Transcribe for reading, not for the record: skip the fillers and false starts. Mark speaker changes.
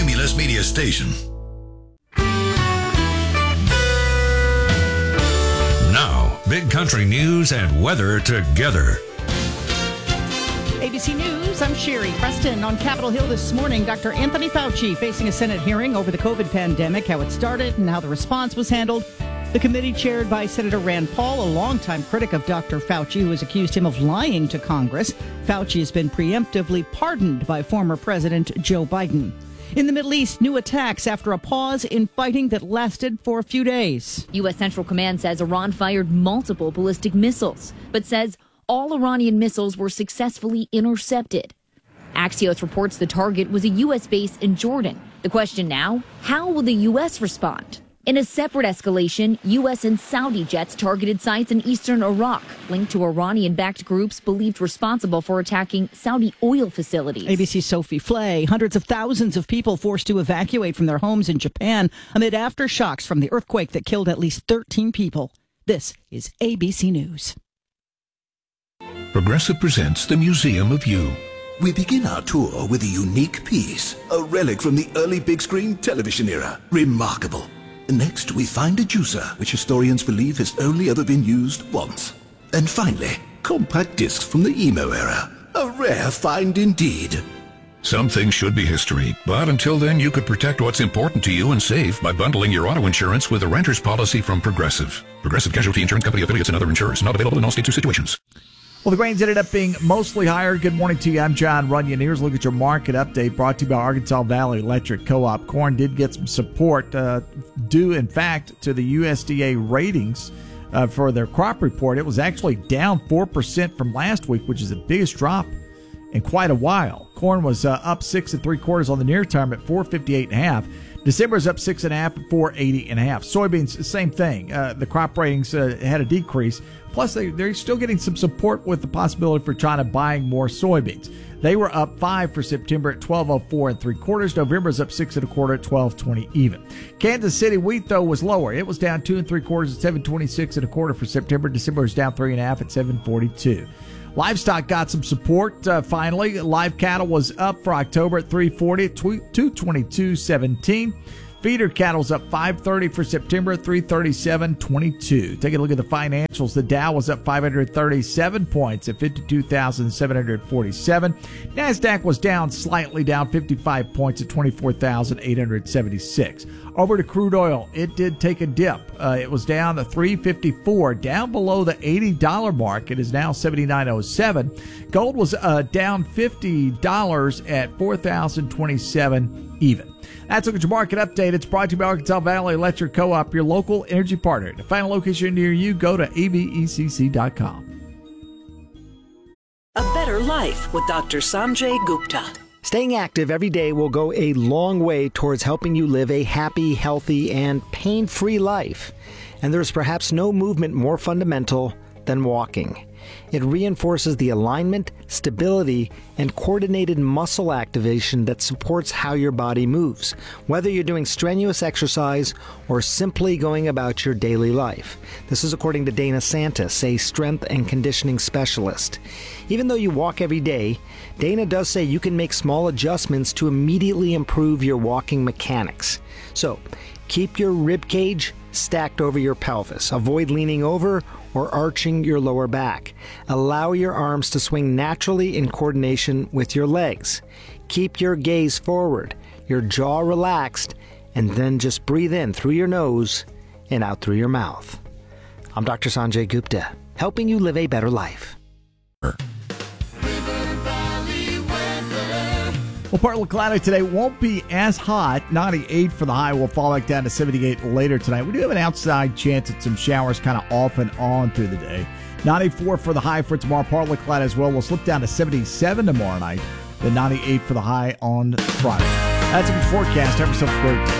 Speaker 1: Cumulus Media Station. Now, Big Country news and weather together.
Speaker 2: ABC News, I'm Sherry Preston. On Capitol Hill this morning, Dr. Anthony Fauci facing a Senate hearing over the COVID pandemic, how it started and how the response was handled. The committee chaired by Senator Rand Paul, a longtime critic of Dr. Fauci, who has accused him of lying to Congress. Fauci has been preemptively pardoned by former President Joe Biden. In the Middle East, new attacks after a pause in fighting that lasted for a few days.
Speaker 3: U.S. Central Command says Iran fired multiple ballistic missiles, but says all Iranian missiles were successfully intercepted. Axios reports the target was a U.S. base in Jordan. The question now, how will the U.S. respond? In a separate escalation, U.S. and Saudi jets targeted sites in eastern Iraq, linked to Iranian-backed groups believed responsible for attacking Saudi oil facilities.
Speaker 2: ABC's Sophie Flay. Hundreds of thousands of people forced to evacuate from their homes in Japan amid aftershocks from the earthquake that killed at least 13 people. This is ABC News.
Speaker 4: Progressive presents the Museum of You.
Speaker 5: We begin our tour with a unique piece, a relic from the early big screen television era. Remarkable. Next, we find a juicer, which historians believe has only ever been used once. And finally, compact discs from the emo era. A rare find indeed.
Speaker 4: Some things should be history, but until then you could protect what's important to you and save by bundling your auto insurance with a renter's policy from Progressive. Progressive Casualty Insurance Company affiliates and other insurers. Not available in all states or situations.
Speaker 6: Well, the grains ended up being mostly higher. Good morning to you. I'm John Runyon. Here's a look at your market update brought to you by Arkansas Valley Electric Co-op. Corn did get some support due, in fact, to the USDA ratings for their crop report. It was actually down 4% from last week, which is the biggest drop in quite a while. Corn was up 6 3/4 on the near term at 458.5. December is up 6.5 at 480.5. Soybeans, same thing. The crop ratings had a decrease. Plus, they're still getting some support with the possibility for China buying more soybeans. They were up 5 for September at 1204 3/4. November is up 6 1/4 at 1220 even. Kansas City wheat, though, was lower. It was down 2 3/4 at 726 1/4 for September. December is down 3.5 at 742. Livestock got some support finally. Live cattle was up for October at 340 at 222.17. Feeder cattle's up 530 for September at 337.22. Take a look at the financials. The Dow was up 537 points at 52,747. NASDAQ was down slightly, down 55 points at 24,876. Over to crude oil. It did take a dip. It was down to $3.54, down below the $80 mark. It is now $79.07. Gold was down $50 at $4,027 even. That's a look at your market update. It's brought to you by Arkansas Valley Electric Co-op, your local energy partner. To find a location near you, go to avecc.com.
Speaker 7: A Better Life with Dr. Sanjay Gupta.
Speaker 8: Staying active every day will go a long way towards helping you live a happy, healthy, and pain-free life. And there's perhaps no movement more fundamental than walking. It reinforces the alignment, stability, and coordinated muscle activation that supports how your body moves, whether you're doing strenuous exercise or simply going about your daily life. This is according to Dana Santis, a strength and conditioning specialist. Even though you walk every day, Dana does say you can make small adjustments to immediately improve your walking mechanics. So, keep your rib cage stacked over your pelvis. Avoid leaning over or arching your lower back. Allow your arms to swing naturally in coordination with your legs. Keep your gaze forward, your jaw relaxed, and then just breathe in through your nose and out through your mouth. I'm Dr. Sanjay Gupta, helping you live a better life.
Speaker 6: Well, partly cloudy today. Won't be as hot. 98 for the high. Will fall back down to 78 later tonight. We do have an outside chance at some showers kind of off and on through the day. 94 for the high for tomorrow. Partly cloudy as well. We'll slip down to 77 tomorrow night. Then 98 for the high on Friday. That's a good forecast. Have yourself a great day.